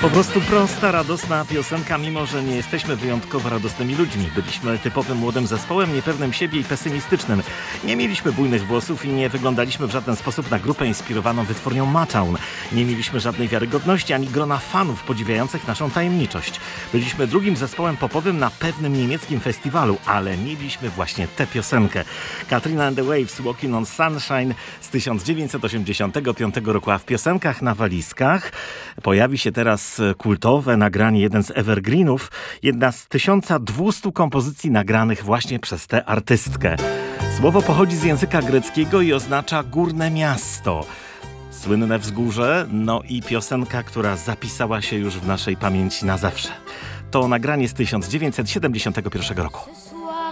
Po prostu prosta, radosna piosenka, mimo że nie jesteśmy wyjątkowo radosnymi ludźmi. Byliśmy typowym młodym zespołem, niepewnym siebie i pesymistycznym. Nie mieliśmy bujnych włosów i nie wyglądaliśmy w żaden sposób na grupę inspirowaną wytwórnią Motown. Nie mieliśmy żadnej wiarygodności ani grona fanów podziwiających naszą tajemniczość. Byliśmy drugim zespołem popowym na pewnym niemieckim festiwalu, ale mieliśmy właśnie tę piosenkę. Katrina and the Waves, Walking on Sunshine z 1985 roku, a w piosenkach na walizkach pojawi się teraz kultowe nagranie, jeden z evergreenów, jedna z 1200 kompozycji nagranych właśnie przez tę artystkę. Słowo pochodzi z języka greckiego i oznacza górne miasto. Słynne wzgórze, no i piosenka, która zapisała się już w naszej pamięci na zawsze. To nagranie z 1971 roku.